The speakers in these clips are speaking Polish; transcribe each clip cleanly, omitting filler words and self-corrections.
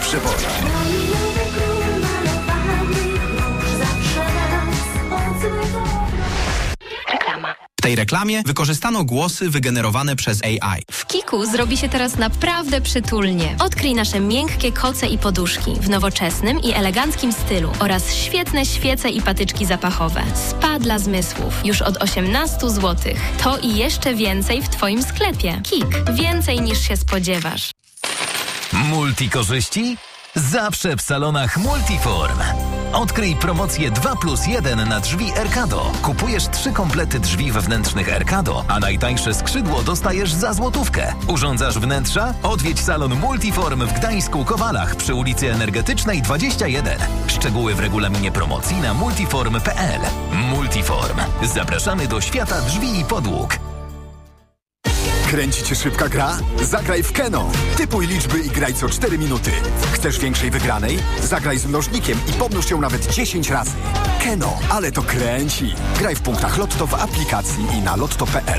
przeboju. Reklama. W tej reklamie wykorzystano głosy wygenerowane przez AI. W Kiku zrobi się teraz naprawdę przytulnie. Odkryj nasze miękkie koce i poduszki w nowoczesnym i eleganckim stylu oraz świetne świece i patyczki zapachowe. Spa dla zmysłów już od 18 zł. To i jeszcze więcej w Twoim sklepie. Kik. Więcej niż się spodziewasz. Multikorzyści? Zawsze w salonach Multiform. Odkryj promocję 2+1 na drzwi Erkado. Kupujesz 3 komplety drzwi wewnętrznych Erkado, a najtańsze skrzydło dostajesz za złotówkę. Urządzasz wnętrza? Odwiedź salon Multiform w Gdańsku-Kowalach przy ulicy Energetycznej 21. Szczegóły w regulaminie promocji na multiform.pl. Multiform. Zapraszamy do świata drzwi i podłóg. Kręci cię szybka gra? Zagraj w Keno. Typuj liczby i graj co 4 minuty. Chcesz większej wygranej? Zagraj z mnożnikiem i pomnóż ją nawet 10 razy. Keno, ale to kręci. Graj w punktach Lotto w aplikacji i na lotto.pl.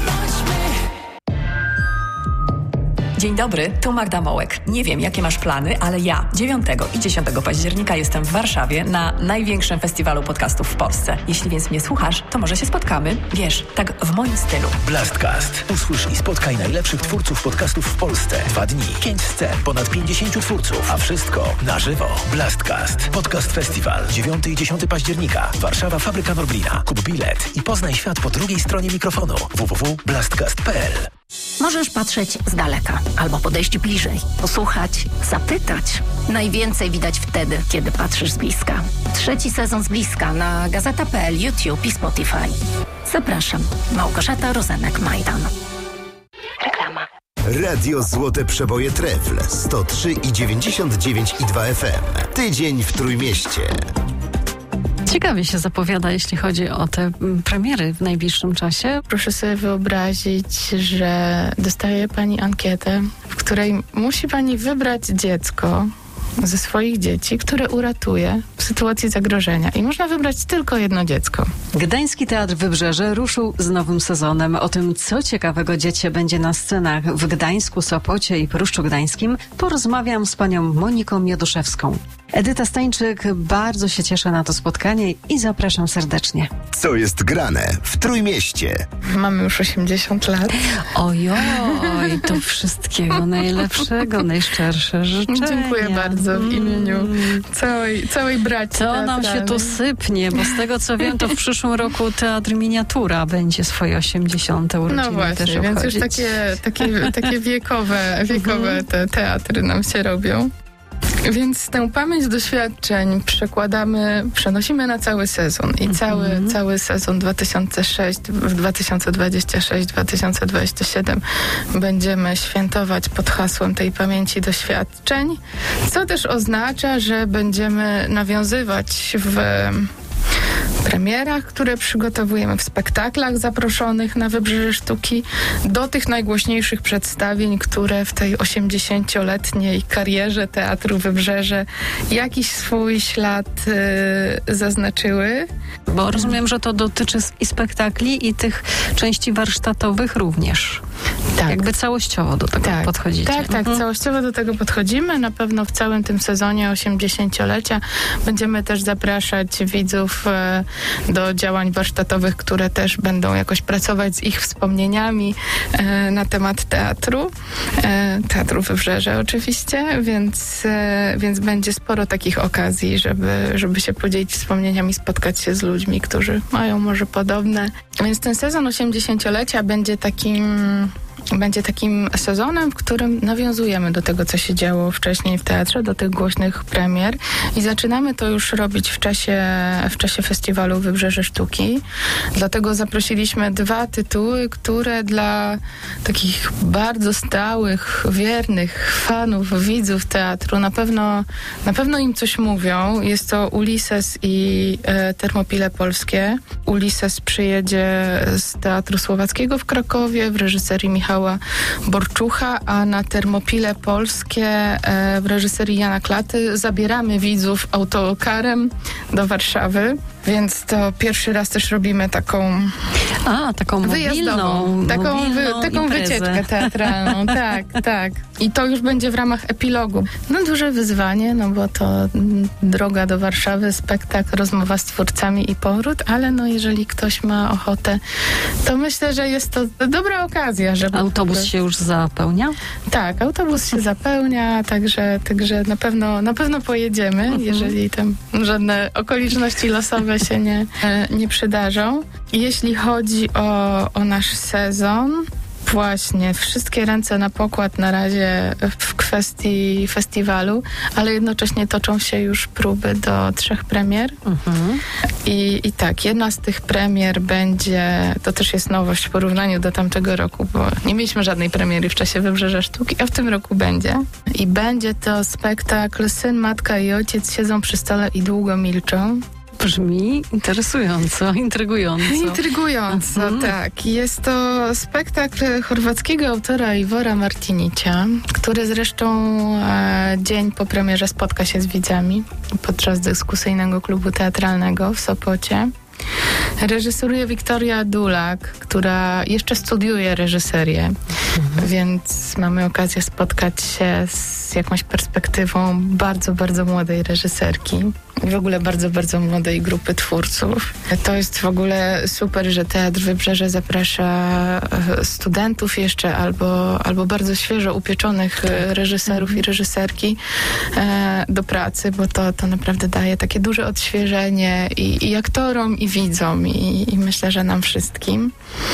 Dzień dobry, tu Magda Mołek. Nie wiem, jakie masz plany, ale ja 9 i 10 października jestem w Warszawie na największym festiwalu podcastów w Polsce. Jeśli więc mnie słuchasz, to może się spotkamy. Wiesz, tak w moim stylu. Blastcast. Usłysz i spotkaj najlepszych twórców podcastów w Polsce. 2 dni, 5 scen, ponad 50 twórców, a wszystko na żywo. Blastcast. Podcast Festiwal. 9 i 10 października. Warszawa, Fabryka Norblina. Kup bilet i poznaj świat po drugiej stronie mikrofonu. www.blastcast.pl. Możesz patrzeć z daleka albo podejść bliżej, posłuchać, zapytać. Najwięcej widać wtedy, kiedy patrzysz z bliska. 3. sezon z bliska na Gazeta.pl, YouTube i Spotify. Zapraszam. Małgorzata Rozenek-Majdan. Reklama. Radio Złote Przeboje Trefl 103,99,2 FM. Tydzień w Trójmieście. Ciekawie się zapowiada, jeśli chodzi o te premiery w najbliższym czasie. Proszę sobie wyobrazić, że dostaje pani ankietę, w której musi pani wybrać dziecko ze swoich dzieci, które uratuje w sytuacji zagrożenia. I można wybrać tylko jedno dziecko. Gdański Teatr Wybrzeże ruszył z nowym sezonem. O tym, co ciekawego dziecię będzie na scenach w Gdańsku, Sopocie i Pruszczu Gdańskim, porozmawiam z panią Moniką Mioduszewską. Edyta Stańczyk, bardzo się cieszę na to spotkanie i zapraszam serdecznie. Co jest grane w Trójmieście? Mamy już 80 lat. Ojoj, to wszystkiego najlepszego, najszczersze życzenia. Dziękuję bardzo w imieniu całej braci. To nam się tu sypnie, bo z tego co wiem, to w przyszłym roku Teatr Miniatura będzie swoje 80. urodziny. No właśnie, też więc obchodzić. już takie wiekowe te teatry nam się robią. Więc tę pamięć doświadczeń przenosimy na cały sezon i cały sezon 2026-2027 będziemy świętować pod hasłem tej pamięci doświadczeń, co też oznacza, że będziemy nawiązywać w premierach, które przygotowujemy, w spektaklach zaproszonych na Wybrzeże Sztuki, do tych najgłośniejszych przedstawień, które w tej 80-letniej karierze Teatru Wybrzeże jakiś swój ślad zaznaczyły. Bo rozumiem, że to dotyczy i spektakli, i tych części warsztatowych również. Tak. Jakby całościowo do tego podchodzicie. Tak, całościowo do tego podchodzimy. Na pewno w całym tym sezonie 80-lecia będziemy też zapraszać widzów do działań warsztatowych, które też będą jakoś pracować z ich wspomnieniami na temat Teatru Wybrzeże oczywiście, więc będzie sporo takich okazji, żeby się podzielić wspomnieniami, spotkać się z ludźmi, którzy mają może podobne. Więc ten sezon 80-lecia będzie takim sezonem, w którym nawiązujemy do tego, co się działo wcześniej w teatrze, do tych głośnych premier i zaczynamy to już robić w czasie festiwalu Wybrzeże Sztuki. Dlatego zaprosiliśmy 2 tytuły, które dla takich bardzo stałych, wiernych fanów, widzów teatru na pewno im coś mówią. Jest to Ulises i Termopile Polskie. Ulises przyjedzie z Teatru Słowackiego w Krakowie w reżyserii Michała Borczucha, a na Termopile Polskie w reżyserii Jana Klaty zabieramy widzów autokarem do Warszawy. Więc to pierwszy raz też robimy taką wyjazdową, taką wycieczkę teatralną. Tak. I to już będzie w ramach epilogu. No duże wyzwanie, no bo to droga do Warszawy, spektakl, rozmowa z twórcami i powrót, ale no jeżeli ktoś ma ochotę, to myślę, że jest to dobra okazja, żeby... Autobus się już zapełnia? Tak, autobus się zapełnia, także na pewno pojedziemy, jeżeli tam żadne okoliczności losowe się nie przydarzą. Jeśli chodzi o nasz sezon, właśnie wszystkie ręce na pokład na razie w kwestii festiwalu, ale jednocześnie toczą się już próby do 3 premier. I tak, jedna z tych premier będzie, to też jest nowość w porównaniu do tamtego roku, bo nie mieliśmy żadnej premiery w czasie Wybrzeża Sztuki, a w tym roku będzie. I będzie to spektakl Syn, matka i ojciec siedzą przy stole i długo milczą. Brzmi interesująco, intrygująco. Tak. Jest to spektakl chorwackiego autora Ivora Martinicia, który zresztą dzień po premierze spotka się z widzami podczas dyskusyjnego klubu teatralnego w Sopocie. Reżyseruje Wiktoria Dulak, która jeszcze studiuje reżyserię, więc mamy okazję spotkać się z jakąś perspektywą bardzo, bardzo młodej reżyserki i w ogóle bardzo, bardzo młodej grupy twórców. To jest w ogóle super, że Teatr Wybrzeże zaprasza studentów jeszcze albo bardzo świeżo upieczonych reżyserów i reżyserki do pracy, bo to naprawdę daje takie duże odświeżenie i aktorom, i widzom, i myślę, że nam wszystkim.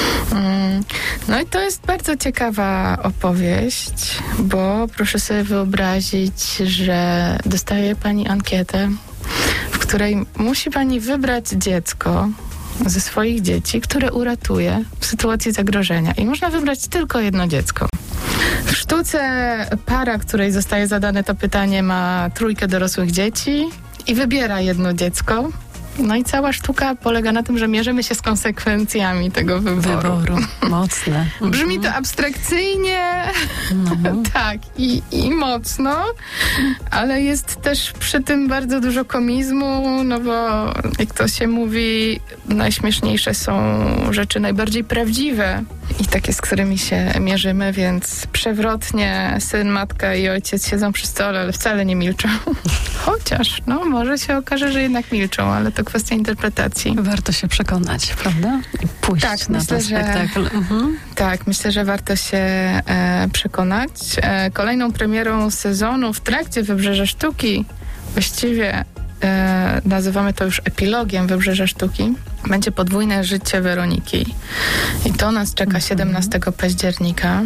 No i to jest bardzo ciekawa opowieść, bo proszę sobie wyobrazić, że dostaje pani ankietę, w której musi pani wybrać dziecko ze swoich dzieci, które uratuje w sytuacji zagrożenia. I można wybrać tylko jedno dziecko. W sztuce para, której zostaje zadane to pytanie, ma 3 dorosłych dzieci i wybiera jedno dziecko. No i cała sztuka polega na tym, że mierzymy się z konsekwencjami tego wyboru. Mocne. Brzmi to abstrakcyjnie, tak, i mocno, ale jest też przy tym bardzo dużo komizmu, no bo jak to się mówi, najśmieszniejsze są rzeczy najbardziej prawdziwe i takie, z którymi się mierzymy, więc przewrotnie syn, matka i ojciec siedzą przy stole, ale wcale nie milczą. Chociaż, może się okaże, że jednak milczą, ale to kwestia interpretacji. Warto się przekonać, prawda? I pójść na ten spektakl. Tak, myślę, że warto się przekonać. Kolejną premierą sezonu w trakcie Wybrzeża Sztuki, właściwie nazywamy to już epilogiem Wybrzeża Sztuki, będzie podwójne życie Weroniki. I to nas czeka 17 października.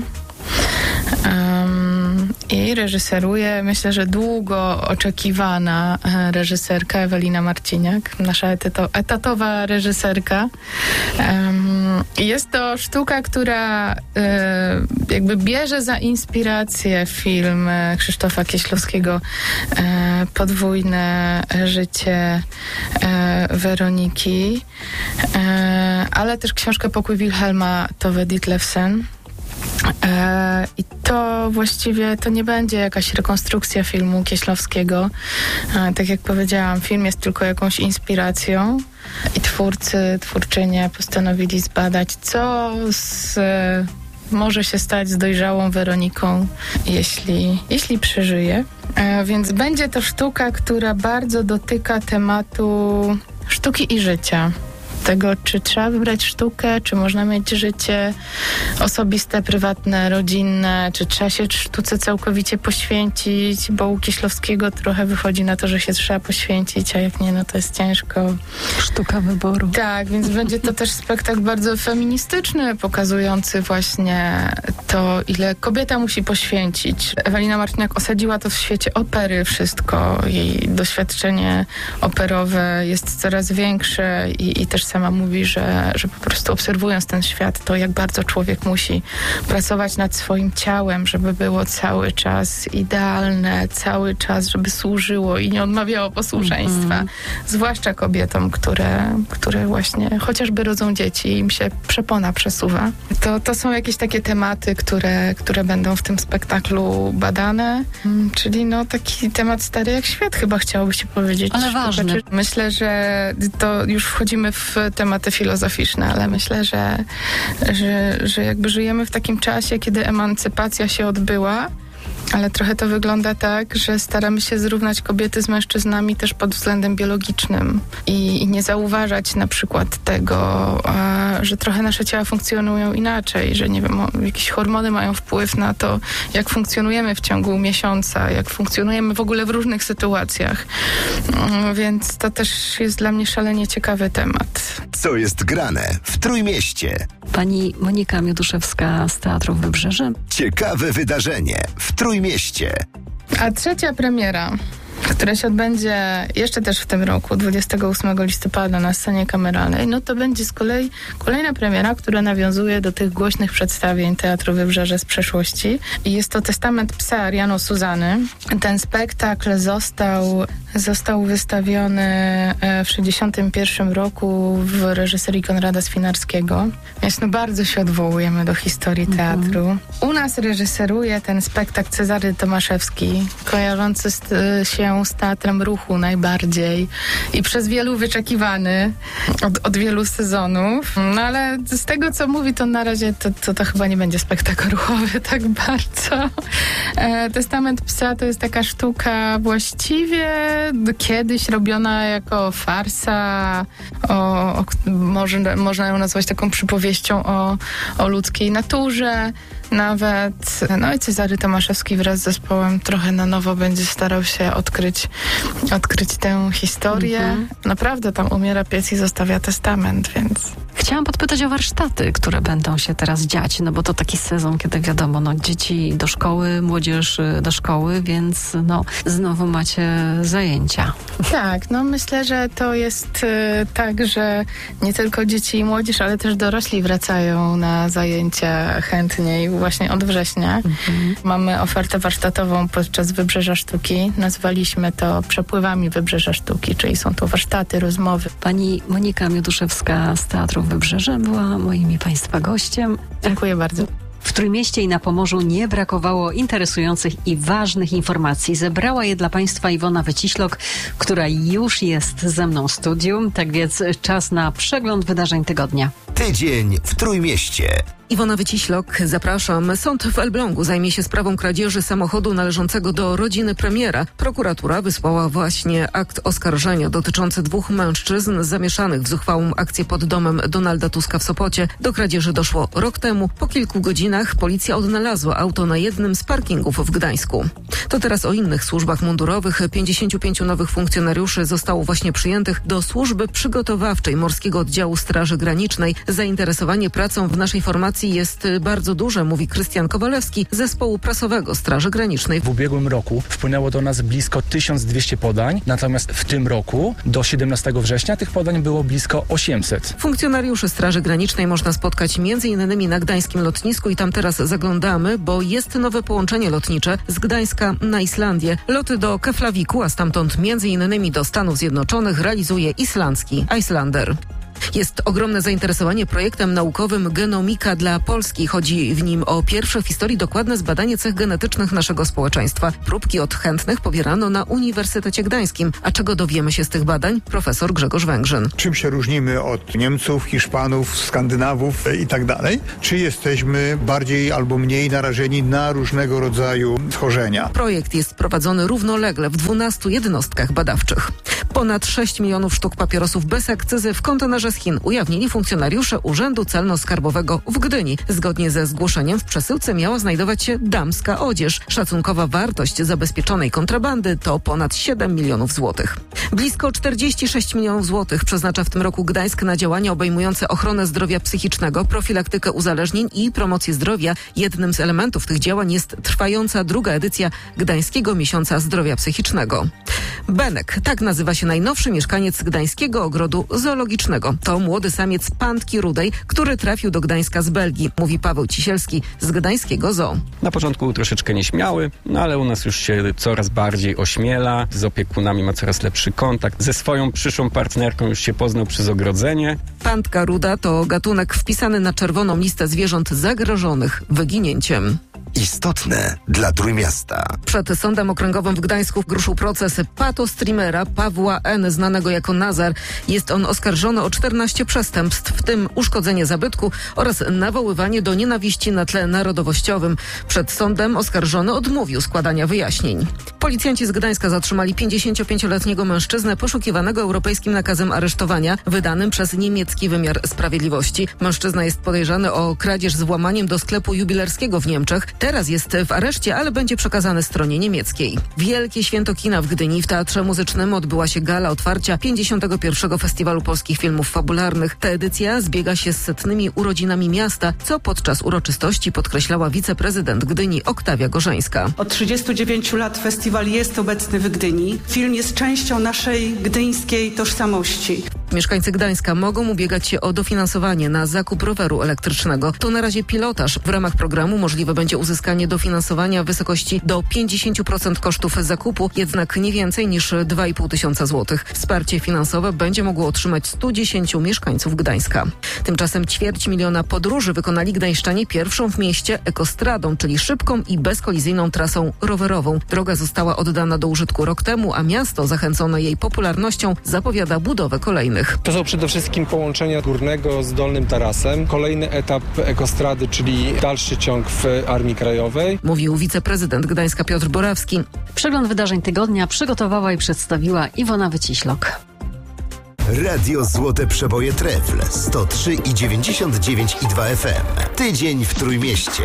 I reżyseruje, myślę, że długo oczekiwana reżyserka Ewelina Marciniak, nasza etatowa reżyserka. Jest to sztuka, która jakby bierze za inspirację film Krzysztofa Kieślowskiego Podwójne życie Weroniki, ale też książkę Pokój Wilhelma Tove Ditlevsen. I to właściwie to nie będzie jakaś rekonstrukcja filmu Kieślowskiego. Tak jak powiedziałam, film jest tylko jakąś inspiracją i twórczynie postanowili zbadać, co może się stać z dojrzałą Weroniką, jeśli przeżyje. Więc będzie to sztuka, która bardzo dotyka tematu sztuki i życia. Tego, czy trzeba wybrać sztukę, czy można mieć życie osobiste, prywatne, rodzinne, czy trzeba się sztuce całkowicie poświęcić, bo u Kieślowskiego trochę wychodzi na to, że się trzeba poświęcić, a jak nie, to jest ciężko. Sztuka wyboru. Tak, więc będzie to też spektakl bardzo feministyczny, pokazujący właśnie to, ile kobieta musi poświęcić. Ewelina Marciniak osadziła to w świecie opery wszystko. Jej doświadczenie operowe jest coraz większe i też sama mówi, że po prostu obserwując ten świat, to jak bardzo człowiek musi pracować nad swoim ciałem, żeby było cały czas idealne, cały czas, żeby służyło i nie odmawiało posłuszeństwa. Zwłaszcza kobietom, które właśnie chociażby rodzą dzieci i im się przepona przesuwa. To są jakieś takie tematy, które będą w tym spektaklu badane, czyli taki temat stary jak świat, chyba chciałoby się powiedzieć. Ale ważny. Myślę, że to już wchodzimy w tematy filozoficzne, ale myślę, że jakby żyjemy w takim czasie, kiedy emancypacja się odbyła, ale trochę to wygląda tak, że staramy się zrównać kobiety z mężczyznami też pod względem biologicznym i nie zauważać na przykład tego, że trochę nasze ciała funkcjonują inaczej, że nie wiem, jakieś hormony mają wpływ na to, jak funkcjonujemy w ciągu miesiąca, jak funkcjonujemy w ogóle w różnych sytuacjach. Więc to też jest dla mnie szalenie ciekawy temat. Co jest grane w Trójmieście? Pani Monika Mioduszewska z Teatru Wybrzeże. Ciekawe wydarzenie w Trójmieście. A trzecia premiera, która się odbędzie jeszcze też w tym roku, 28 listopada na scenie kameralnej, to będzie z kolei kolejna premiera, która nawiązuje do tych głośnych przedstawień Teatru Wybrzeże z przeszłości. I jest to Testament psa Ariano Suzany. Ten spektakl został wystawiony w 1961 roku w reżyserii Konrada Swinarskiego. Więc bardzo się odwołujemy do historii teatru. U nas reżyseruje ten spektakl Cezary Tomaszewski, kojarzący się z Teatrem Ruchu najbardziej i przez wielu wyczekiwany od wielu sezonów. Ale z tego, co mówi, to na razie to chyba nie będzie spektakl ruchowy tak bardzo. Testament psa to jest taka sztuka właściwie kiedyś robiona jako farsa, można ją nazwać taką przypowieścią o ludzkiej naturze nawet. I Cezary Tomaszewski wraz z zespołem trochę na nowo będzie starał się odkryć tę historię. Naprawdę tam umiera pies i zostawia testament, więc... Chciałam podpytać o warsztaty, które będą się teraz dziać, bo to taki sezon, kiedy wiadomo, dzieci do szkoły, młodzież do szkoły, więc znowu macie zajęcia. Tak, myślę, że to jest tak, że nie tylko dzieci i młodzież, ale też dorośli wracają na zajęcia chętniej właśnie od września. Mamy ofertę warsztatową podczas Wybrzeża Sztuki. Nazwaliśmy to Przepływami Wybrzeża Sztuki, czyli są to warsztaty, rozmowy. Pani Monika Mioduszewska z Teatru Wybrzeże była moim i Państwa gościem. Dziękuję bardzo. W Trójmieście i na Pomorzu nie brakowało interesujących i ważnych informacji. Zebrała je dla Państwa Iwona Wyciślok, która już jest ze mną w studiu. Tak więc czas na przegląd wydarzeń tygodnia. Tydzień w Trójmieście. Iwona Wyciślok, zapraszam. Sąd w Elblągu zajmie się sprawą kradzieży samochodu należącego do rodziny premiera. Prokuratura wysłała właśnie akt oskarżenia dotyczący 2 mężczyzn zamieszanych w zuchwałą akcję pod domem Donalda Tuska w Sopocie. Do kradzieży doszło rok temu. Po kilku godzinach policja odnalazła auto na jednym z parkingów w Gdańsku. To teraz o innych służbach mundurowych. 55 nowych funkcjonariuszy zostało właśnie przyjętych do służby przygotowawczej Morskiego Oddziału Straży Granicznej. Zainteresowanie pracą w naszej formacji jest bardzo duże, mówi Krystian Kowalewski z zespołu prasowego Straży Granicznej. W ubiegłym roku wpłynęło do nas blisko 1200 podań, natomiast w tym roku do 17 września tych podań było blisko 800. Funkcjonariuszy Straży Granicznej można spotkać m.in. na gdańskim lotnisku i tam teraz zaglądamy, bo jest nowe połączenie lotnicze z Gdańska na Islandię. Loty do Keflaviku, a stamtąd m.in. do Stanów Zjednoczonych realizuje islandzki Islander. Jest ogromne zainteresowanie projektem naukowym Genomika dla Polski. Chodzi w nim o pierwsze w historii dokładne zbadanie cech genetycznych naszego społeczeństwa. Próbki od chętnych pobierano na Uniwersytecie Gdańskim. A czego dowiemy się z tych badań? Profesor Grzegorz Węgrzyn. Czym się różnimy od Niemców, Hiszpanów, Skandynawów i tak dalej? Czy jesteśmy bardziej albo mniej narażeni na różnego rodzaju schorzenia? Projekt jest prowadzony równolegle w 12 jednostkach badawczych. Ponad 6 milionów sztuk papierosów bez akcyzy w kontenerze z Chin ujawnili funkcjonariusze Urzędu Celno-Skarbowego w Gdyni. Zgodnie ze zgłoszeniem w przesyłce miała znajdować się damska odzież. Szacunkowa wartość zabezpieczonej kontrabandy to ponad 7 milionów złotych. Blisko 46 milionów złotych przeznacza w tym roku Gdańsk na działania obejmujące ochronę zdrowia psychicznego, profilaktykę uzależnień i promocję zdrowia. Jednym z elementów tych działań jest trwająca 2. edycja Gdańskiego Miesiąca Zdrowia Psychicznego. Benek, tak nazywa się najnowszy mieszkaniec gdańskiego ogrodu zoologicznego. To młody samiec pantki rudej, który trafił do Gdańska z Belgii, mówi Paweł Cisielski z gdańskiego zoo. Na początku troszeczkę nieśmiały, ale u nas już się coraz bardziej ośmiela, z opiekunami ma coraz lepszy kontakt. Ze swoją przyszłą partnerką już się poznał przez ogrodzenie. Pantka ruda to gatunek wpisany na czerwoną listę zwierząt zagrożonych wyginięciem. Istotne dla Trójmiasta. Przed Sądem Okręgowym w Gdańsku ruszył proces patostreamera Pawła N., znanego jako Nazar. Jest on oskarżony o 14 przestępstw, w tym uszkodzenie zabytku oraz nawoływanie do nienawiści na tle narodowościowym. Przed sądem oskarżony odmówił składania wyjaśnień. Policjanci z Gdańska zatrzymali 55-letniego mężczyznę poszukiwanego europejskim nakazem aresztowania wydanym przez niemiecki wymiar sprawiedliwości. Mężczyzna jest podejrzany o kradzież z włamaniem do sklepu jubilerskiego w Niemczech. Teraz jest w areszcie, ale będzie przekazany stronie niemieckiej. Wielkie święto kina w Gdyni. W Teatrze Muzycznym odbyła się gala otwarcia 51. Festiwalu Polskich Filmów Fabularnych. Ta edycja zbiega się z 100. urodzinami miasta, co podczas uroczystości podkreślała wiceprezydent Gdyni Oktawia Gorzeńska. Od 39 lat festiwal jest obecny w Gdyni. Film jest częścią naszej gdyńskiej tożsamości. Mieszkańcy Gdańska mogą ubiegać się o dofinansowanie na zakup roweru elektrycznego. To na razie pilotaż. W ramach programu możliwe będzie uzyskanie dofinansowania w wysokości do 50% kosztów zakupu, jednak nie więcej niż 2,5 tysiąca złotych. Wsparcie finansowe będzie mogło otrzymać 110 mieszkańców Gdańska. Tymczasem 250 000 podróży wykonali gdańszczanie pierwszą w mieście ekostradą, czyli szybką i bezkolizyjną trasą rowerową. Droga została oddana do użytku rok temu, a miasto, zachęcone jej popularnością, zapowiada budowę kolejnych. To są przede wszystkim połączenia Górnego z Dolnym Tarasem. Kolejny etap ekostrady, czyli dalszy ciąg w Armii Krajowej. Mówił wiceprezydent Gdańska Piotr Borawski. Przegląd wydarzeń tygodnia przygotowała i przedstawiła Iwona Wyciślok. Radio Złote Przeboje Trefl 103,99,2 FM. Tydzień w Trójmieście.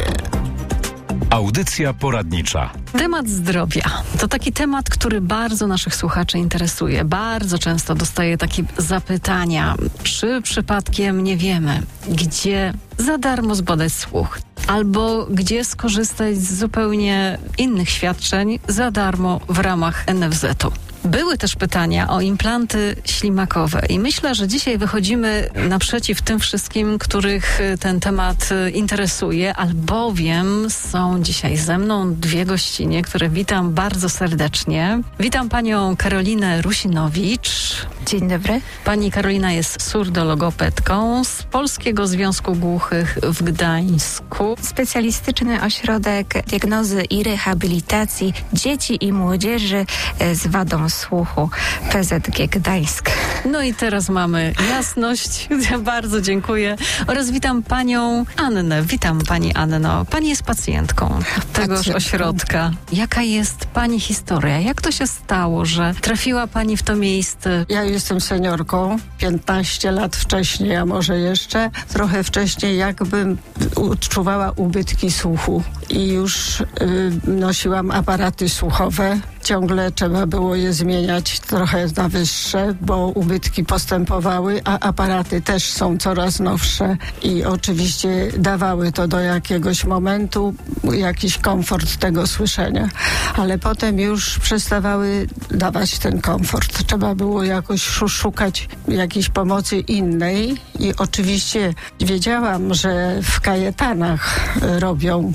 Audycja poradnicza. Temat zdrowia to taki temat, który bardzo naszych słuchaczy interesuje. Bardzo często dostaję takie zapytania, czy przypadkiem nie wiemy, gdzie za darmo zbadać słuch, albo gdzie skorzystać z zupełnie innych świadczeń za darmo w ramach NFZ-u. Były też pytania o implanty ślimakowe i myślę, że dzisiaj wychodzimy naprzeciw tym wszystkim, których ten temat interesuje, albowiem są dzisiaj ze mną dwie gościnie, które witam bardzo serdecznie. Witam panią Karolinę Rusinowicz. Dzień dobry. Pani Karolina jest surdologopedką z Polskiego Związku Głuchych w Gdańsku. Specjalistyczny ośrodek diagnozy i rehabilitacji dzieci i młodzieży z wadą słuchu PZG Gdańsk. No i teraz mamy jasność. Bardzo dziękuję. Oraz witam panią Annę. Witam pani Anno. Pani jest pacjentką tegoż ośrodka. Jaka jest pani historia? Jak to się stało, że trafiła pani w to miejsce? Ja jestem seniorką. 15 lat wcześniej, a może jeszcze trochę wcześniej, jakbym odczuwała ubytki słuchu i już nosiłam aparaty słuchowe. Ciągle trzeba było je zmieniać trochę na wyższe, bo ubytki postępowały, a aparaty też są coraz nowsze i oczywiście dawały to do jakiegoś momentu jakiś komfort tego słyszenia, ale potem już przestawały dawać ten komfort. Trzeba było jakoś szukać jakiejś pomocy innej i oczywiście wiedziałam, że w Kajetanach robią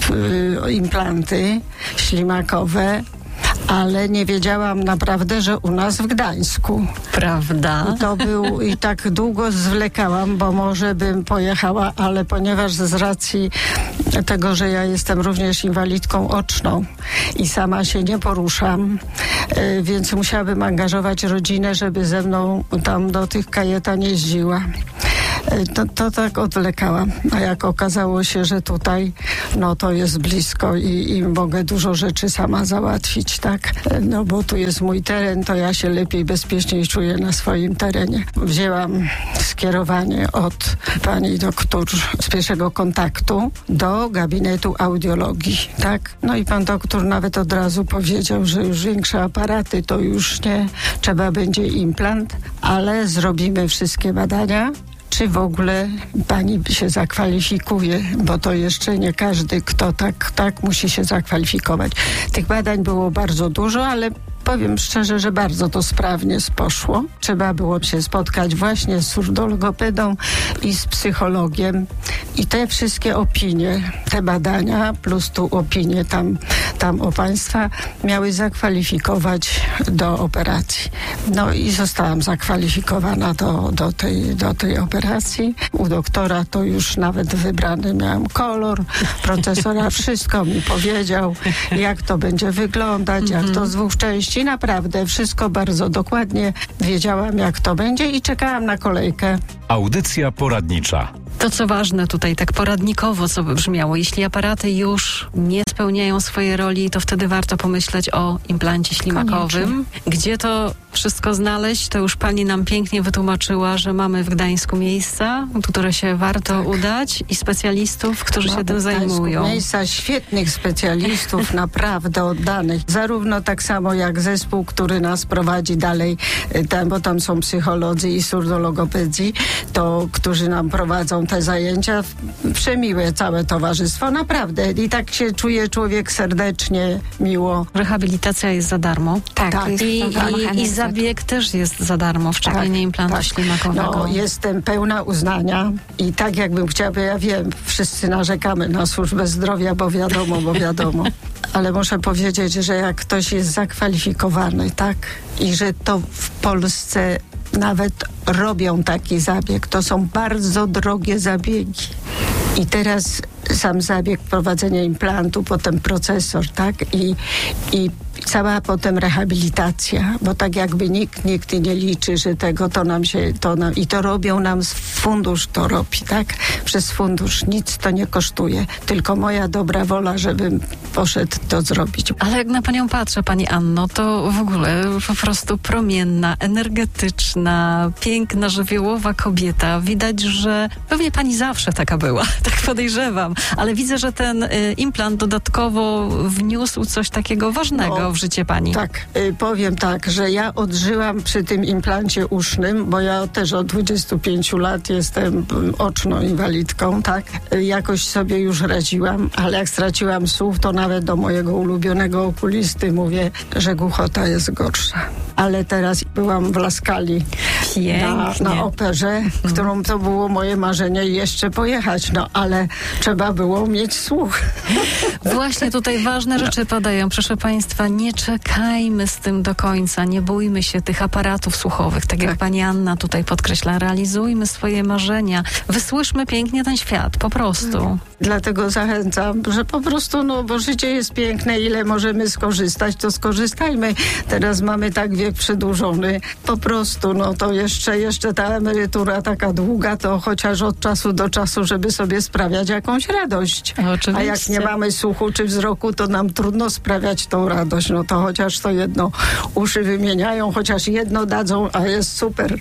implanty ślimakowe, ale nie wiedziałam naprawdę, że u nas w Gdańsku. Prawda? I tak długo zwlekałam, bo może bym pojechała, ale ponieważ z racji tego, że ja jestem również inwalidką oczną i sama się nie poruszam, więc musiałabym angażować rodzinę, żeby ze mną tam do tych Kajetan jeździła. To tak odwlekałam. A jak okazało się, że tutaj to jest blisko i mogę dużo rzeczy sama załatwić, tak? No bo tu jest mój teren, to ja się lepiej, bezpieczniej czuję na swoim terenie. Wzięłam skierowanie od pani doktor z pierwszego kontaktu do gabinetu audiologii, tak? No i pan doktor nawet od razu powiedział, że już większe aparaty to już nie, trzeba będzie implant, ale zrobimy wszystkie badania. Czy w ogóle pani się zakwalifikuje, bo to jeszcze nie każdy, kto tak musi się zakwalifikować. Tych badań było bardzo dużo, ale powiem szczerze, że bardzo to sprawnie poszło. Trzeba było się spotkać właśnie z surdogopedą i z psychologiem i te wszystkie opinie, te badania plus tu opinie tam o państwa miały zakwalifikować do operacji. No i zostałam zakwalifikowana do tej operacji. U doktora to już nawet wybrany miałam kolor, procesora wszystko mi powiedział, jak to będzie wyglądać, jak to z 2 części. Naprawdę wszystko bardzo dokładnie wiedziałam, jak to będzie i czekałam na kolejkę. Audycja poradnicza. To, co ważne tutaj, tak poradnikowo, co by brzmiało, jeśli aparaty już nie spełniają swojej roli, to wtedy warto pomyśleć o implancie ślimakowym. Koniecznie. Gdzie to wszystko znaleźć, to już pani nam pięknie wytłumaczyła, że mamy w Gdańsku miejsca, które się warto udać i specjalistów, którzy się tym zajmują. Miejsca świetnych specjalistów, naprawdę oddanych. Zarówno tak samo jak zespół, który nas prowadzi dalej, bo tam są psycholodzy i surdologopedzi, którzy nam prowadzą te zajęcia. Przemiłe całe towarzystwo, naprawdę. I tak się czuje człowiek serdecznie, miło. Rehabilitacja jest za darmo. Tak. I zabieg też jest za darmo, wszczepienie implantu ślimakowego. No, jestem pełna uznania i tak jakbym chciała, ja wiem, wszyscy narzekamy na służbę zdrowia, bo wiadomo. Ale muszę powiedzieć, że jak ktoś jest zakwalifikowany, tak, i że to w Polsce nawet robią taki zabieg, to są bardzo drogie zabiegi. I teraz sam zabieg prowadzenia implantu, potem procesor, tak? I cała potem rehabilitacja, bo tak jakby nikt nie liczy, że tego i to robią nam fundusz, to robi, tak? Przez fundusz nic to nie kosztuje, tylko moja dobra wola, żebym poszedł to zrobić. Ale jak na panią patrzę, pani Anno, to w ogóle po prostu promienna, energetyczna, piękna, żywiołowa kobieta. Widać, że pewnie pani zawsze taka była, tak podejrzewam, ale widzę, że ten implant dodatkowo wniósł coś takiego ważnego w życie pani. Tak, powiem tak, że ja odżyłam przy tym implancie usznym, bo ja też od 25 lat jestem oczną inwalidką, tak? Jakoś sobie już radziłam, ale jak straciłam słuch, to nawet do mojego ulubionego okulisty mówię, że głuchota jest gorsza. Ale teraz byłam w Laskali na operze, którą to było moje marzenie jeszcze pojechać, ale trzeba było mieć słuch. Właśnie tutaj ważne rzeczy padają. Proszę państwa, nie czekajmy z tym do końca, nie bójmy się tych aparatów słuchowych, tak jak pani Anna tutaj podkreśla. Realizujmy swoje marzenia. Wysłyszmy pięknie ten świat, po prostu. Dlatego zachęcam, że po prostu, bo życie jest piękne, ile możemy skorzystać, to skorzystajmy. Teraz mamy tak wiek przedłużony. Po prostu, to jeszcze ta emerytura taka długa, to chociaż od czasu do czasu, żeby sobie sprawiać jakąś radość. Oczywiście. A jak nie mamy słuchu czy wzroku, to nam trudno sprawiać tą radość. To chociaż to jedno uszy wymieniają, chociaż jedno dadzą, a jest super.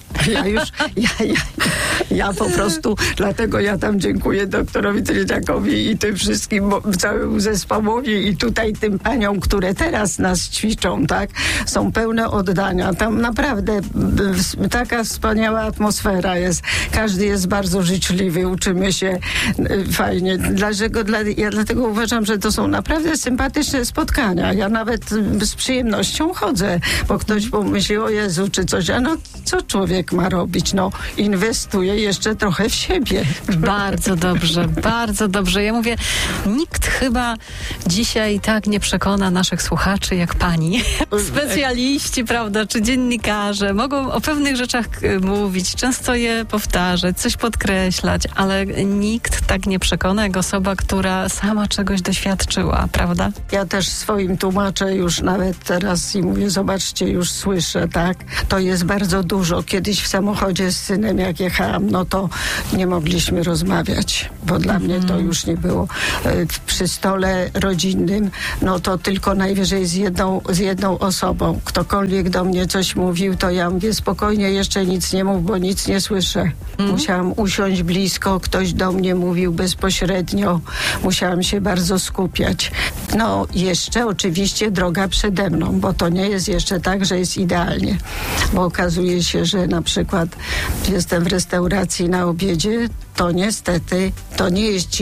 Ja po prostu, dlatego ja tam dziękuję doktorowi Trydziakowi i tym wszystkim, całemu zespołowi i tutaj tym paniom, które teraz nas ćwiczą, tak? Są pełne oddania. Tam naprawdę taka wspaniała atmosfera jest. Każdy jest bardzo życzliwy, uczymy się fajnie. Ja dlatego uważam, że to są naprawdę sympatyczne spotkania. Ja nawet z przyjemnością chodzę, bo ktoś pomyśli, o Jezu, czy coś, co człowiek ma robić? Inwestuje jeszcze trochę w siebie. Bardzo dobrze, bardzo dobrze. Ja mówię, nikt chyba dzisiaj tak nie przekona naszych słuchaczy jak pani. Specjaliści, prawda, czy dziennikarze mogą o pewnych rzeczach mówić, często je powtarzać, coś podkreślać, ale nikt tak nie przekona jak osoba, która sama czegoś doświadczyła, prawda? Ja też swoim tłumaczę już nawet teraz i mówię, zobaczcie, już słyszę, tak? To jest bardzo dużo. Kiedyś w samochodzie z synem, jak jechałam, to nie mogliśmy rozmawiać, bo dla mnie to już nie było. Przy stole rodzinnym, to tylko najwyżej z jedną osobą. Ktokolwiek do mnie coś mówił, to ja mówię, spokojnie, jeszcze nic nie mów, bo nic nie słyszę. Musiałam usiąść blisko, ktoś do mnie mówił bezpośrednio. Musiałam się bardzo skupiać. Jeszcze oczywiście droga przede mną, bo to nie jest jeszcze tak, że jest idealnie. Bo okazuje się, że na przykład jestem w restauracji na obiedzie, to niestety to nie jest cisza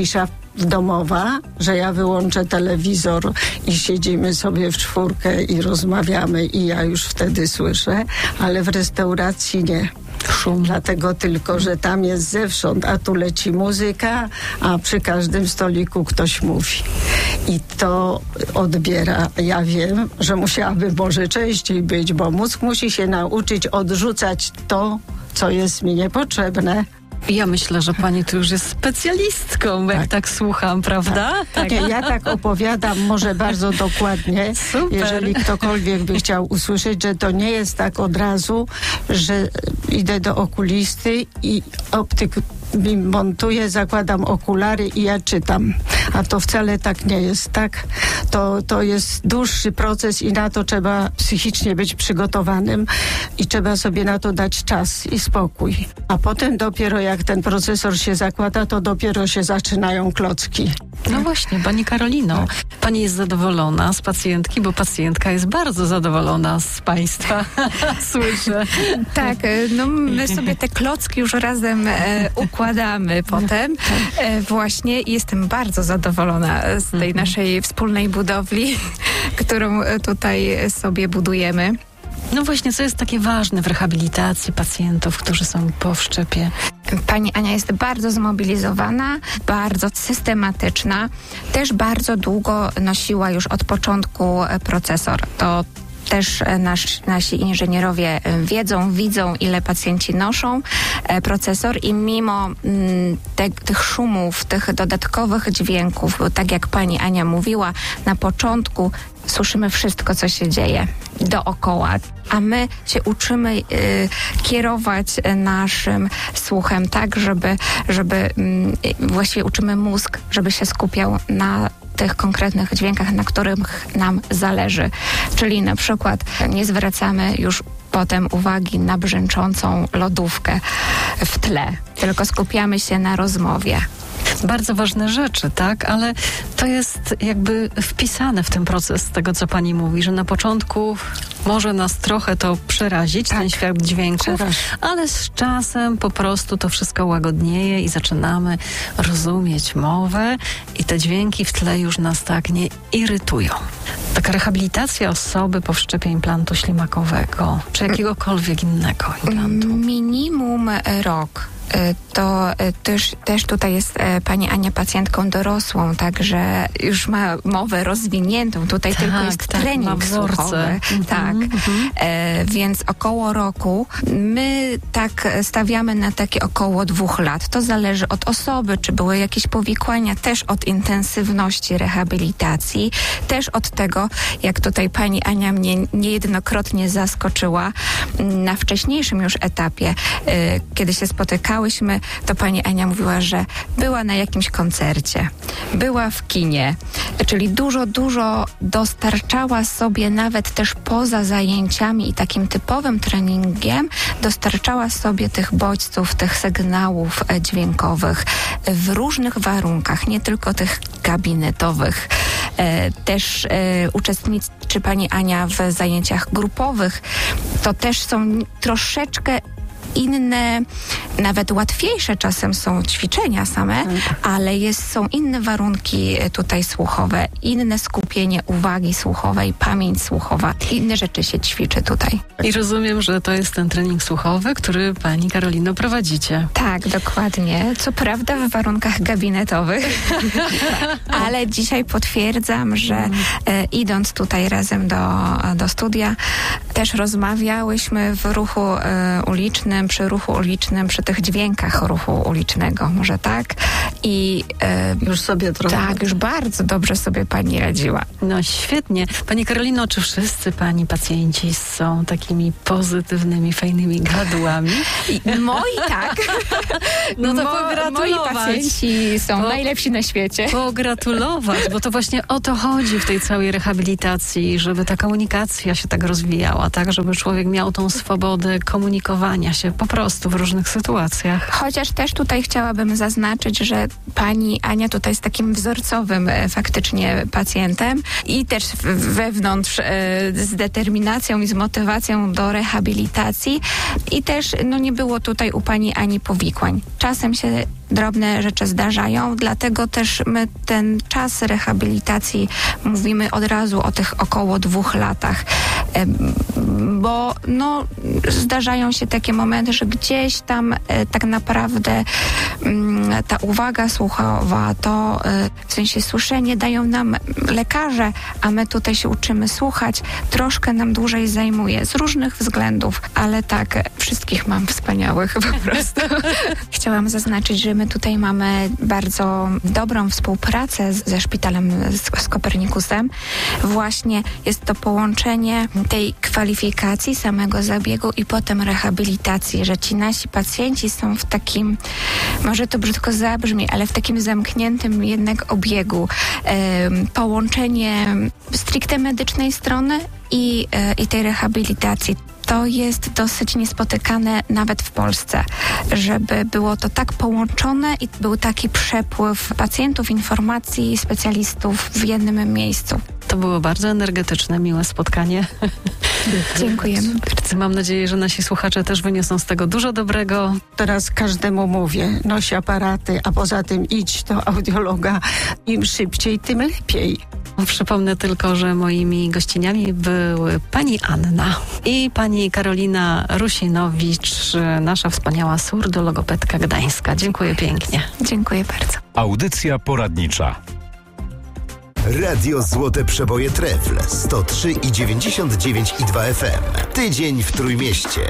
domowa, że ja wyłączę telewizor i siedzimy sobie w czwórkę i rozmawiamy i ja już wtedy słyszę, ale w restauracji nie. Szum. Dlatego tylko, że tam jest zewsząd, a tu leci muzyka, a przy każdym stoliku ktoś mówi. I to odbiera. Ja wiem, że musiałabym może częściej być, bo mózg musi się nauczyć odrzucać to, co jest mi niepotrzebne. Ja myślę, że pani tu już jest specjalistką, jak tak słucham, prawda? Tak. Nie, ja tak opowiadam może bardzo dokładnie. Super. Jeżeli ktokolwiek by chciał usłyszeć, że to nie jest tak od razu, że idę do okulisty i optyk mi montuje, zakładam okulary i ja czytam. A to wcale tak nie jest, tak? To jest dłuższy proces i na to trzeba psychicznie być przygotowanym i trzeba sobie na to dać czas i spokój. A potem dopiero jak ten procesor się zakłada, to dopiero się zaczynają klocki. No właśnie, pani Karolino, pani jest zadowolona z pacjentki, bo pacjentka jest bardzo zadowolona z państwa. Słyszę. Tak, no my sobie te klocki już razem układamy potem. Właśnie jestem bardzo zadowolona z tej naszej wspólnej budowli, którą tutaj sobie budujemy. No właśnie, co jest takie ważne w rehabilitacji pacjentów, którzy są po wszczepie? Pani Ania jest bardzo zmobilizowana, bardzo systematyczna. Też bardzo długo nosiła już od początku procesor. To też nasi inżynierowie widzą, ile pacjenci noszą procesor i mimo tych szumów, tych dodatkowych dźwięków, bo tak jak pani Ania mówiła, na początku słyszymy wszystko, co się dzieje dookoła, a my się uczymy kierować naszym słuchem tak, żeby właściwie uczymy mózg, żeby się skupiał na tych konkretnych dźwiękach, na których nam zależy. Czyli na przykład nie zwracamy już potem uwagi na brzęczącą lodówkę w tle, tylko skupiamy się na rozmowie. Bardzo ważne rzeczy, tak? Ale to jest jakby wpisane w ten proces tego, co pani mówi, że na początku może nas trochę to przerazić, ten świat dźwięków, ale z czasem po prostu to wszystko łagodnieje i zaczynamy rozumieć mowę i te dźwięki w tle już nas tak nie irytują. Taka rehabilitacja osoby po wszczepie implantu ślimakowego, czy jakiegokolwiek innego implantu. Minimum rok. To też tutaj jest pani Ania pacjentką dorosłą, także już ma mowę rozwiniętą. Tutaj tylko jest trening słuchowy. Więc około roku. My tak stawiamy na takie około 2 lat. To zależy od osoby, czy były jakieś powikłania, też od intensywności rehabilitacji, też od tego, jak tutaj pani Ania mnie niejednokrotnie zaskoczyła na wcześniejszym już etapie, kiedy się spotykałyśmy, to pani Ania mówiła, że była na jakimś koncercie, była w kinie, czyli dużo dostarczała sobie nawet też poza zajęciami i takim typowym treningiem, dostarczała sobie tych bodźców, tych sygnałów dźwiękowych w różnych warunkach, nie tylko tych gabinetowych. Też uczestniczy pani Ania w zajęciach grupowych. To też są troszeczkę inne, nawet łatwiejsze czasem są ćwiczenia same, ale są inne warunki tutaj słuchowe, inne skupienie uwagi słuchowej, pamięć słuchowa. Inne rzeczy się ćwiczy tutaj. I rozumiem, że to jest ten trening słuchowy, który pani Karolino prowadzicie. Tak, dokładnie. Co prawda w warunkach gabinetowych, ale dzisiaj potwierdzam, że idąc tutaj razem do studia, też rozmawiałyśmy w ruchu ulicznym, przy ruchu ulicznym, przy tych dźwiękach ruchu ulicznego, może tak? I już sobie trochę. Tak, już bardzo dobrze sobie pani radziła. No świetnie. Pani Karolino, czy wszyscy pani pacjenci są takimi pozytywnymi, fajnymi gadułami? Moi tak. No to pogratulować. Moi pacjenci są najlepsi na świecie. Pogratulować, bo to właśnie o to chodzi w tej całej rehabilitacji, żeby ta komunikacja się tak rozwijała, tak? Żeby człowiek miał tą swobodę komunikowania się po prostu w różnych sytuacjach. Chociaż też tutaj chciałabym zaznaczyć, że pani Ania tutaj jest takim wzorcowym faktycznie pacjentem i też wewnątrz z determinacją i z motywacją do rehabilitacji i też nie było tutaj u pani Ani powikłań. Czasem się drobne rzeczy zdarzają, dlatego też my ten czas rehabilitacji mówimy od razu o tych około 2 latach, bo no, zdarzają się takie momenty, że gdzieś tam tak naprawdę ta uwaga słuchowa, to w sensie słyszenie dają nam lekarze, a my tutaj się uczymy słuchać, troszkę nam dłużej zajmuje z różnych względów, ale tak, wszystkich mam wspaniałych po prostu. Chciałam zaznaczyć, że my tutaj mamy bardzo dobrą współpracę ze szpitalem, z Kopernikusem. Właśnie jest to połączenie tej kwalifikacji samego zabiegu i potem rehabilitacji, że ci nasi pacjenci są w takim, może to brzydko zabrzmi, ale w takim zamkniętym jednak obiegu. Połączenie stricte medycznej strony i tej rehabilitacji. To jest dosyć niespotykane nawet w Polsce, żeby było to tak połączone i był taki przepływ pacjentów, informacji, specjalistów w jednym miejscu. To było bardzo energetyczne, miłe spotkanie. Dziękujemy. Mam nadzieję, że nasi słuchacze też wyniosą z tego dużo dobrego. Teraz każdemu mówię, noś aparaty, a poza tym idź do audiologa. Im szybciej, tym lepiej. Przypomnę tylko, że moimi gościniami były pani Anna i pani Karolina Rusinowicz, nasza wspaniała surdologopedka gdańska. Dziękuję pięknie. Dziękuję bardzo. Audycja poradnicza. Radio Złote Przeboje Trefl 103,99,2 FM. Tydzień w Trójmieście.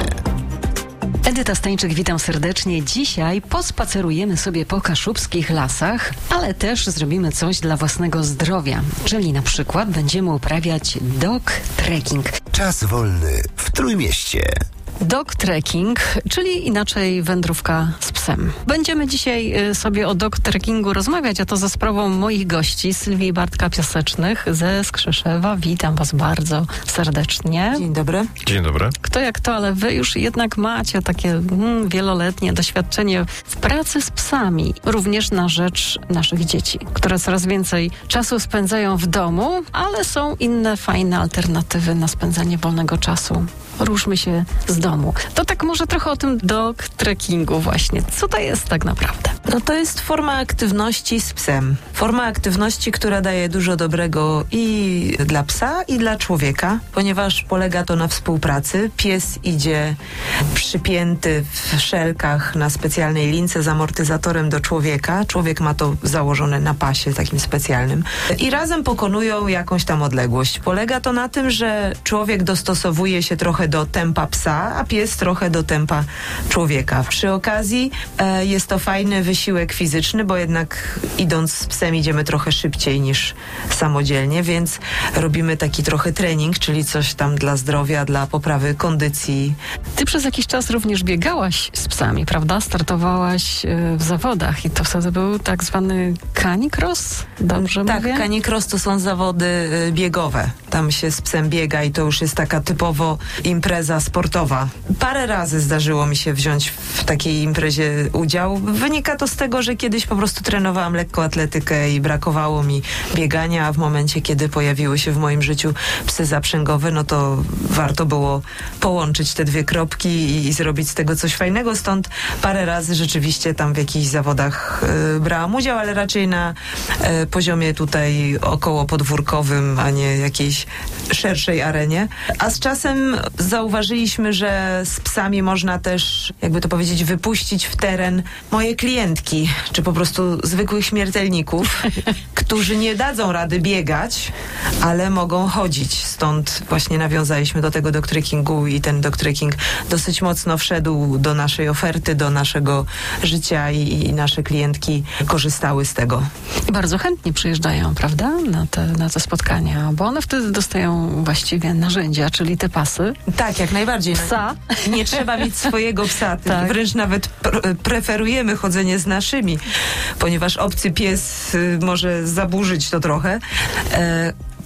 Edyta Stańczyk, witam serdecznie. Dzisiaj pospacerujemy sobie po kaszubskich lasach, ale też zrobimy coś dla własnego zdrowia, czyli na przykład będziemy uprawiać dog trekking. Czas wolny w Trójmieście. Dog trekking, czyli inaczej wędrówka z psem. Będziemy dzisiaj sobie o dog trekkingu rozmawiać, a to za sprawą moich gości, Sylwii i Bartka Piasecznych ze Skrzyszewa. Witam was bardzo serdecznie. Dzień dobry. Dzień dobry. Kto jak to, ale wy już jednak macie takie wieloletnie doświadczenie w pracy z psami, również na rzecz naszych dzieci, które coraz więcej czasu spędzają w domu, ale są inne fajne alternatywy na spędzanie wolnego czasu. Ruszmy się z domu. To tak może trochę o tym dog trekkingu właśnie. Co to jest tak naprawdę? No to jest forma aktywności z psem. Forma aktywności, która daje dużo dobrego i dla psa, i dla człowieka, ponieważ polega to na współpracy. Pies idzie przypięty w szelkach na specjalnej lince z amortyzatorem do człowieka. Człowiek ma to założone na pasie takim specjalnym. I razem pokonują jakąś tam odległość. Polega to na tym, że człowiek dostosowuje się trochę do tempa psa, a pies trochę do tempa człowieka. Przy okazji jest to fajny wysiłek fizyczny, bo jednak idąc z psem idziemy trochę szybciej niż samodzielnie, więc robimy taki trochę trening, czyli coś tam dla zdrowia, dla poprawy kondycji. Ty przez jakiś czas również biegałaś z psami, prawda? Startowałaś w zawodach i to wtedy był tak zwany canicross, dobrze mówię? Tak, canicross to są zawody biegowe. Tam się z psem biega i to już jest taka typowo impreza sportowa. Parę razy zdarzyło mi się wziąć w takiej imprezie udział. Wynika to z tego, że kiedyś po prostu trenowałam lekkoatletykę i brakowało mi biegania, a w momencie, kiedy pojawiły się w moim życiu psy zaprzęgowe, no to warto było połączyć te dwie kropki i zrobić z tego coś fajnego. Stąd parę razy rzeczywiście tam w jakichś zawodach brałam udział, ale raczej na poziomie tutaj około podwórkowym, a nie jakiejś szerszej arenie. A z czasem zauważyliśmy, że z psami można też, jakby to powiedzieć, wypuścić w teren moje klientki, czy po prostu zwykłych śmiertelników, którzy nie dadzą rady biegać, ale mogą chodzić. Stąd właśnie nawiązaliśmy do tego dog trekkingu i ten dog trekking dosyć mocno wszedł do naszej oferty, do naszego życia i nasze klientki korzystały z tego. I bardzo chętnie przyjeżdżają, prawda, na te spotkania, bo one wtedy dostają właściwie narzędzia, czyli te pasy. Tak, jak najbardziej. Psa. Nie trzeba mieć swojego psa. Tak. Wręcz nawet preferujemy chodzenie z naszymi, ponieważ obcy pies może zaburzyć to trochę.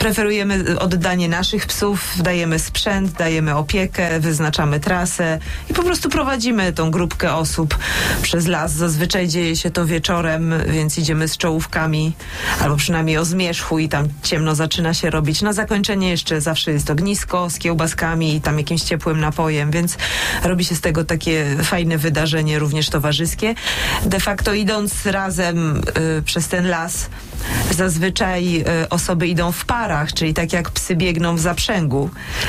preferujemy oddanie naszych psów, dajemy sprzęt, dajemy opiekę, wyznaczamy trasę i po prostu prowadzimy tą grupkę osób przez las. Zazwyczaj dzieje się to wieczorem, więc idziemy z czołówkami, albo przynajmniej o zmierzchu i tam ciemno zaczyna się robić. Na zakończenie jeszcze zawsze jest ognisko z kiełbaskami i tam jakimś ciepłym napojem, więc robi się z tego takie fajne wydarzenie, również towarzyskie. De facto idąc razem przez ten las, zazwyczaj osoby idą w parach, czyli tak jak psy biegną w zaprzęgu.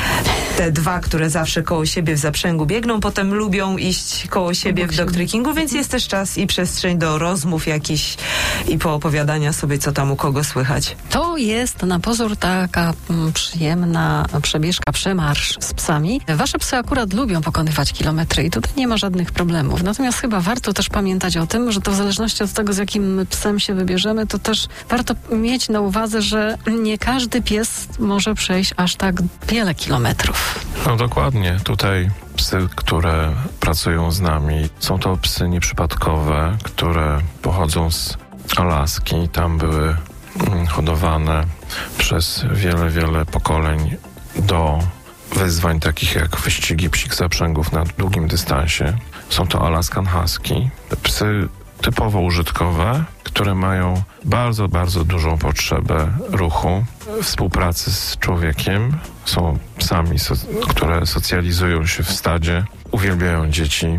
Te dwa, które zawsze koło siebie w zaprzęgu biegną, potem lubią iść koło siebie w dog-trekkingu, więc jest też czas i przestrzeń do rozmów jakichś i poopowiadania sobie, co tam u kogo słychać. To jest na pozór taka przyjemna przebieżka, przemarsz z psami. Wasze psy akurat lubią pokonywać kilometry i tutaj nie ma żadnych problemów. Natomiast chyba warto też pamiętać o tym, że to w zależności od tego, z jakim psem się wybierzemy, to też warto mieć na uwadze, że nie każdy pies może przejść aż tak wiele kilometrów. No dokładnie. Tutaj psy, które pracują z nami, są to psy nieprzypadkowe, które pochodzą z Alaski. Tam były hodowane przez wiele pokoleń do wyzwań takich jak wyścigi psich zaprzęgów na długim dystansie. Są to Alaskan Husky. Psy typowo użytkowe, które mają bardzo dużą potrzebę ruchu, współpracy z człowiekiem. Są psami, które socjalizują się w stadzie, uwielbiają dzieci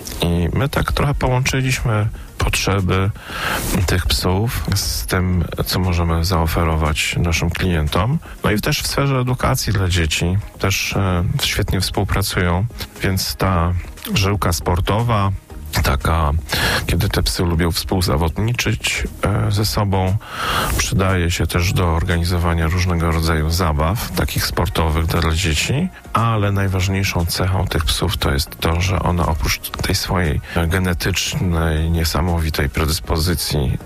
i my tak trochę połączyliśmy potrzeby tych psów z tym, co możemy zaoferować naszym klientom. No i też w sferze edukacji dla dzieci też świetnie współpracują, więc ta żyłka sportowa, taka, kiedy te psy lubią współzawodniczyć ze sobą, przydaje się też do organizowania różnego rodzaju zabaw, takich sportowych dla dzieci, ale najważniejszą cechą tych psów to jest to, że one oprócz tej swojej genetycznej, niesamowitej predyspozycji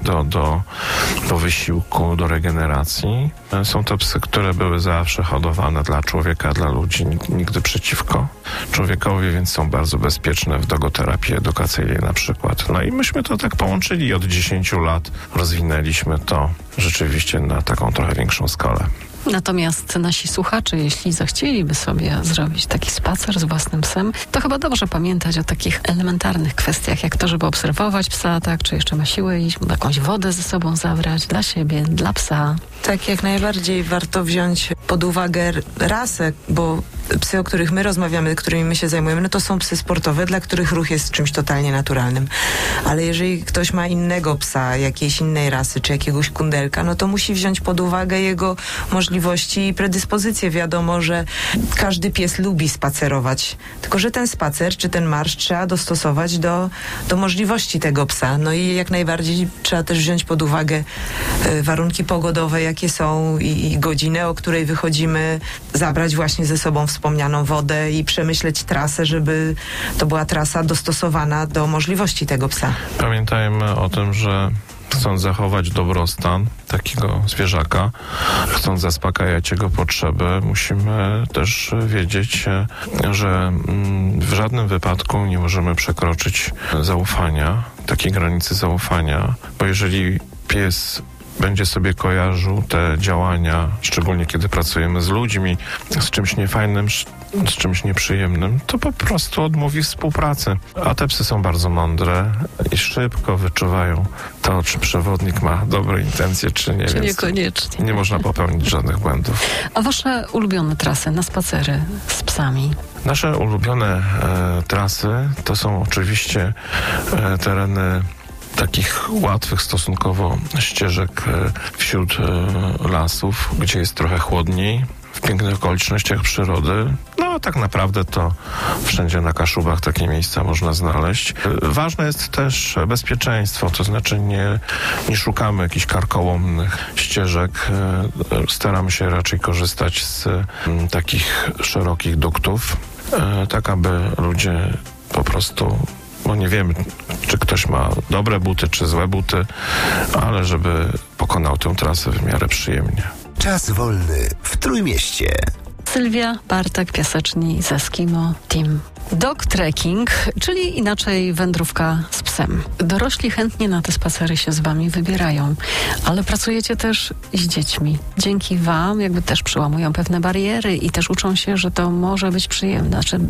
do wysiłku, do regeneracji, są to psy, które były zawsze hodowane dla człowieka, dla ludzi, nigdy przeciwko człowiekowi, więc są bardzo bezpieczne w dogoterapii edukacyjnej na przykład. No i myśmy to tak połączyli i od 10 lat rozwinęliśmy to rzeczywiście na taką trochę większą skalę. Natomiast nasi słuchacze, jeśli zechcieliby sobie zrobić taki spacer z własnym psem, to chyba dobrze pamiętać o takich elementarnych kwestiach, jak to, żeby obserwować psa, tak, czy jeszcze ma siłę iść, jakąś wodę ze sobą zabrać dla siebie, dla psa. Tak, jak najbardziej warto wziąć pod uwagę rasę, bo psy, o których my rozmawiamy, którymi my się zajmujemy, no to są psy sportowe, dla których ruch jest czymś totalnie naturalnym. Ale jeżeli ktoś ma innego psa, jakiejś innej rasy, czy jakiegoś kundelka, no to musi wziąć pod uwagę jego możliwości i predyspozycje. Wiadomo, że każdy pies lubi spacerować, tylko że ten spacer, czy ten marsz trzeba dostosować do możliwości tego psa. No i jak najbardziej trzeba też wziąć pod uwagę warunki pogodowe, jakie są i godzinę, o której wychodzimy, zabrać właśnie ze sobą wspomnianą wodę i przemyśleć trasę, żeby to była trasa dostosowana do możliwości tego psa. Pamiętajmy o tym, że chcąc zachować dobrostan takiego zwierzaka, chcąc zaspokajać jego potrzeby, musimy też wiedzieć, że w żadnym wypadku nie możemy przekroczyć zaufania, takiej granicy zaufania, bo jeżeli pies będzie sobie kojarzył te działania, szczególnie kiedy pracujemy z ludźmi, z czymś niefajnym, z czymś nieprzyjemnym, to po prostu odmówi współpracy. A te psy są bardzo mądre i szybko wyczuwają to, czy przewodnik ma dobre intencje, czy nie. Czy niekoniecznie. Nie można popełnić żadnych błędów. A wasze ulubione trasy na spacery z psami? Nasze ulubione trasy to są oczywiście tereny takich łatwych stosunkowo ścieżek wśród lasów, gdzie jest trochę chłodniej, w pięknych okolicznościach przyrody. No tak naprawdę to wszędzie na Kaszubach takie miejsca można znaleźć. Ważne jest też bezpieczeństwo, to znaczy nie szukamy jakichś karkołomnych ścieżek. Staramy się raczej korzystać z takich szerokich duktów, tak aby ludzie po prostu, bo nie wiemy, czy ktoś ma dobre buty, czy złe buty, ale żeby pokonał tę trasę w miarę przyjemnie. Czas wolny w Trójmieście. Sylwia, Bartek, Piaseczni z Eskimo Team. Dog trekking, czyli inaczej wędrówka z psem. Dorośli chętnie na te spacery się z wami wybierają, ale pracujecie też z dziećmi. Dzięki wam jakby też przełamują pewne bariery i też uczą się, że to może być przyjemne. Znaczy,